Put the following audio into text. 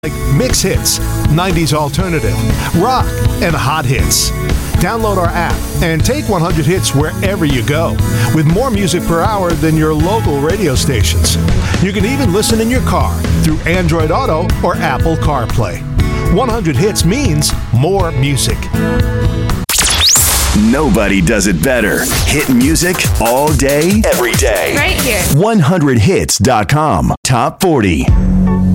like mix hits, 90s alternative, rock, and hot hits. Download our app and take 100 hits wherever you go, with more music per hour than your local radio stations. You can even listen in your car through Android Auto or Apple CarPlay. 100 hits means more music. Nobody does it better. Hit music all day, every day. Right here. 100hits.com. Top 40.